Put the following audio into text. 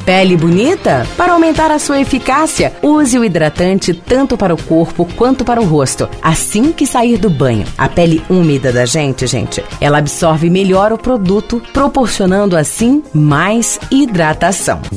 Pele bonita? Para aumentar a sua eficácia, use o hidratante tanto para o corpo quanto para o rosto, assim que sair do banho. A pele úmida da gente, ela absorve melhor o produto, proporcionando assim mais hidratação.